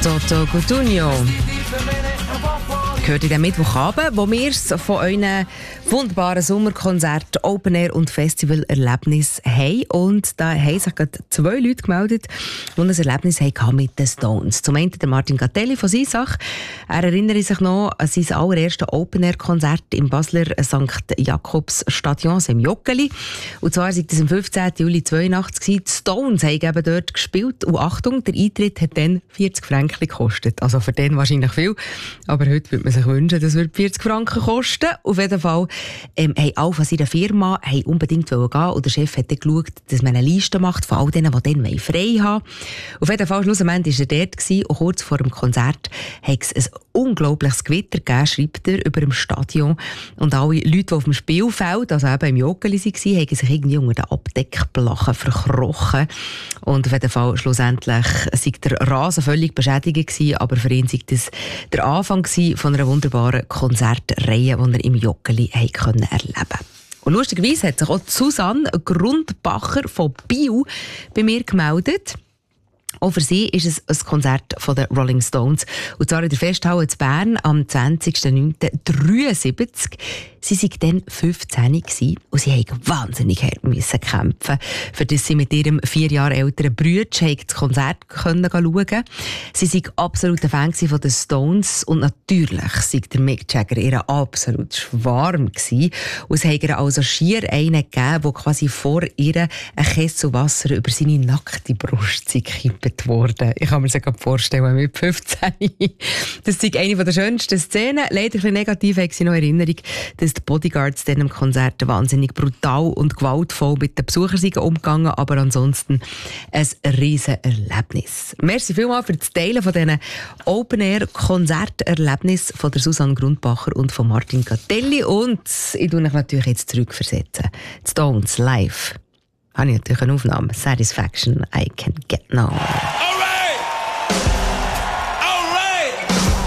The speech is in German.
Toto Cutugno gehört in den Mittwochabend, wo wir es von euren wunderbaren Sommerkonzerten, Open Air und Festival-Erlebnis haben. Und da haben sich gerade 2 Leute gemeldet, die ein Erlebnis hatten mit den Stones. Zum einen der Martin Gattelli von Sisach. Er erinnert sich noch an sein allererstes Open Air Konzert im Basler St. Jakobs Stadion im Joggeli. Und zwar war das am 15. Juli 82. Die Stones haben eben dort gespielt. Und Achtung, der Eintritt hat dann 40 Franken gekostet. Also für den wahrscheinlich viel. Aber heute würde man sich wünschen, das würde 40 Franken kosten. Auf jeden Fall haben alle von seiner Firma unbedingt gehen wollen. Und der Chef hat dann geschaut, dass man eine Liste macht von all denen, die dann frei haben. Auf jeden Fall, schlussendlich war er dort und kurz vor dem Konzert hat es ein unglaubliches Gewitter gegeben, schreibt er, über dem Stadion. Und alle Leute, die auf dem Spielfeld, also eben im Joggeli waren, haben sich irgendwie unter den Abdeckblachen verkrochen. Und auf jeden Fall, schlussendlich sei der Rasen völlig beschädigt gewesen, aber für ihn sei das der Anfang von einer wunderbaren Konzertreihe, die er im Joggeli erleben konnte. Und lustigerweise hat sich auch Susanne Grundbacher von Biel bei mir gemeldet. Auch für sie ist es ein Konzert von den Rolling Stones. Und zwar in der Festhalle in Bern am 20.09.73. Sie waren dann 15 gewesen und sie mussten wahnsinnig hart kämpfen, für das sie mit ihrem 4 Jahre älteren Bruder das Konzert schauen konnten. Sie waren absoluter Fan von den Stones und natürlich war der Mick Jagger ihr absolut Schwarm gewesen. Und es hat ihr also schier einen gegeben, der quasi vor ihr ein Kessel Wasser über seine nackte Brust gekippt wurde. Ich kann mir das gerade vorstellen, mit 15. Das ist eine der schönsten Szenen. Leider ein bisschen negativ habe ich noch Erinnerung, dass die Bodyguards dann im Konzert wahnsinnig brutal und gewaltvoll mit den Besuchern umgegangen, aber ansonsten ein riesen Erlebnis. Merci vielmals für das Teilen von diesen Open-Air-Konzerterlebnissen von der Susanne Grundbacher und von Martin Gattelli. Und ich tue mich natürlich jetzt zurückversetzen. Die Stones live. Habe ich natürlich eine Aufnahme. Satisfaction, I can get now.